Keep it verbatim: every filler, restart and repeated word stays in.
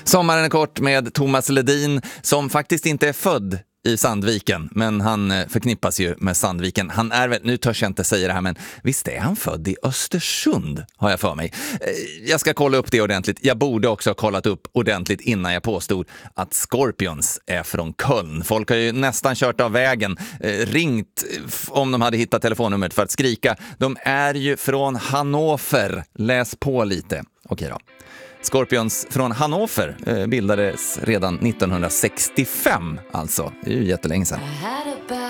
Sommaren är kort med Thomas Ledin som faktiskt inte är född i Sandviken, men han förknippas ju med Sandviken. Han är väl, nu törs jag inte säga det här, men visst är han född i Östersund, har jag för mig. Jag ska kolla upp det ordentligt. Jag borde också ha kollat upp ordentligt innan jag påstod att Scorpions är från Köln. Folk har ju nästan kört av vägen, ringt om de hade hittat telefonnumret för att skrika. De är ju från Hannover. Läs på lite. Okej då. Scorpions från Hannover eh, bildades redan nittonhundrasextiofem, alltså. Det är ju jättelänge sedan.